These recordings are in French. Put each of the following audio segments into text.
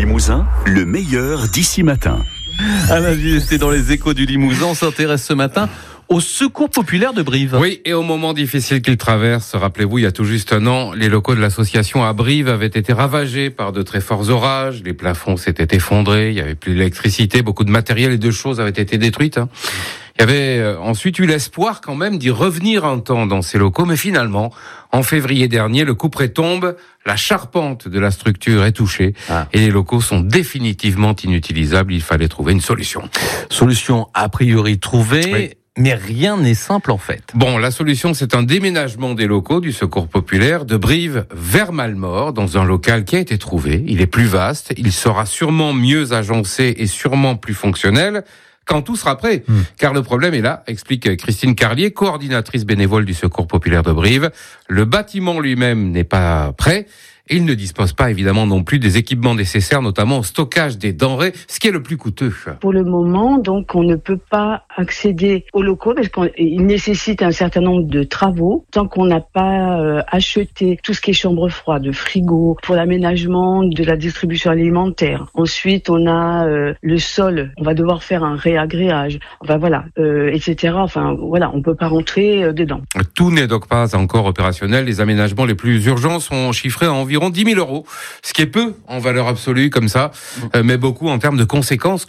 Limousin, le meilleur d'ici matin. Alain Viesté dans les échos du Limousin, on s'intéresse ce matin au Secours populaire de Brive. Oui, et au moment difficile qu'il traverse, rappelez-vous, il y a tout juste un an, les locaux de l'association à Brive avaient été ravagés par de très forts orages, les plafonds s'étaient effondrés, il n'y avait plus d'électricité, beaucoup de matériel et de choses avaient été détruites. Il y avait ensuite eu l'espoir quand même d'y revenir un temps dans ces locaux, mais finalement, en février dernier, le couperet tombe, la charpente de la structure est touchée et les locaux sont définitivement inutilisables. Il fallait trouver une solution. Solution a priori trouvée. Oui. Mais rien n'est simple en fait. Bon, la solution, c'est un déménagement des locaux du Secours populaire de Brive vers Malmort, dans un local qui a été trouvé. Il est plus vaste, il sera sûrement mieux agencé et sûrement plus fonctionnel quand tout sera prêt. Car le problème est là, explique Christine Carlier, coordinatrice bénévole du Secours populaire de Brive. Le bâtiment lui-même n'est pas prêt. Et il ne dispose pas évidemment non plus des équipements nécessaires, notamment au stockage des denrées, ce qui est le plus coûteux. Pour le moment, donc, on ne peut pas accéder aux locaux parce qu'il nécessite un certain nombre de travaux. Tant qu'on n'a pas acheté tout ce qui est chambre froide, frigo, pour l'aménagement de la distribution alimentaire. Ensuite, on a le sol. On va devoir faire un réagréage. Enfin voilà, etc. Enfin voilà, on peut pas rentrer dedans. Tout n'est donc pas encore opérationnel. Les aménagements les plus urgents sont chiffrés à environ 10 000 euros, ce qui est peu en valeur absolue comme ça, mais beaucoup en termes de conséquences,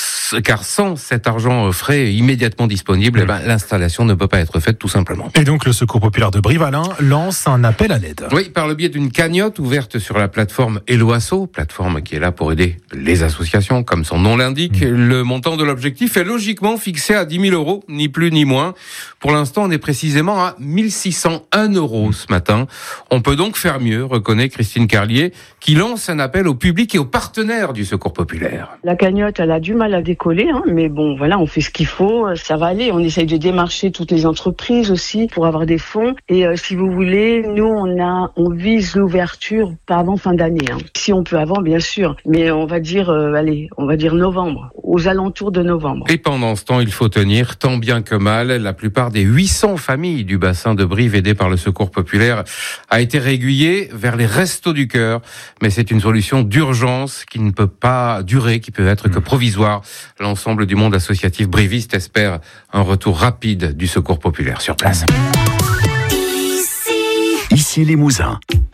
car sans cet argent frais immédiatement disponible, l'installation ne peut pas être faite tout simplement. Et donc le Secours populaire de Brive, Alain, lance un appel à l'aide. Oui, par le biais d'une cagnotte ouverte sur la plateforme Helloasso, plateforme qui est là pour aider les associations, comme son nom l'indique. Le montant de l'objectif est logiquement fixé à 10 000 euros, ni plus ni moins. Pour l'instant, on est précisément à 1 601 euros ce matin. On peut donc faire mieux, reconnaît Christine Carlier, qui lance un appel au public et aux partenaires du Secours populaire. La cagnotte, elle a du mal à décoller, mais bon, voilà, on fait ce qu'il faut, ça va aller. On essaye de démarcher toutes les entreprises aussi pour avoir des fonds. Et si vous voulez, nous, on vise l'ouverture pas avant fin d'année. Si on peut avant, bien sûr, mais on va dire novembre, aux alentours de novembre. Et pendant ce temps, il faut tenir tant bien que mal. La plupart des 800 familles du bassin de Brive aidées par le Secours populaire a été réguliée vers les Restos du Cœur. Mais c'est une solution d'urgence qui ne peut pas durer, qui peut être que provisoire. L'ensemble du monde associatif briviste espère un retour rapide du Secours populaire sur place. Ici Limousin.